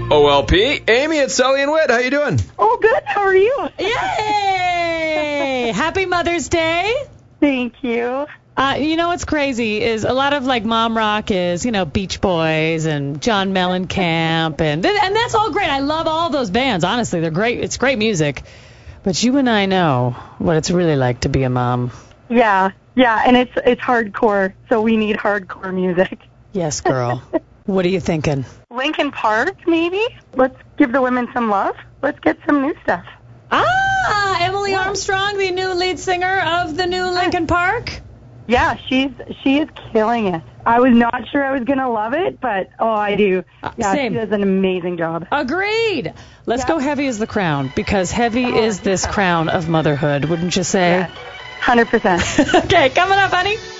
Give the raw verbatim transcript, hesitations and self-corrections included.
O L P, Amy at Sully and Witt. How you doing? Oh, good. How are you? Yay! Happy Mother's Day. Thank you. Uh, you know what's crazy is a lot of like mom rock is, you know, Beach Boys and John Mellencamp, and and that's all great. I love all those bands. Honestly, they're great. It's great music. But you and I know what it's really like to be a mom. Yeah, yeah, and it's it's hardcore, so we need hardcore music. Yes, girl. What are you thinking? Linkin Park, maybe? Let's give the women some love. Let's get some new stuff. Ah, Emily Armstrong, the new lead singer of the new Linkin Park. Yeah, she's she is killing it. I was not sure I was going to love it, but, oh, I do. Yeah, Same. She does an amazing job. Agreed. Let's Yeah. go heavy as the crown, because heavy Oh, is this yeah. crown of motherhood, wouldn't you say? Yes, one hundred percent. Okay, coming up, honey.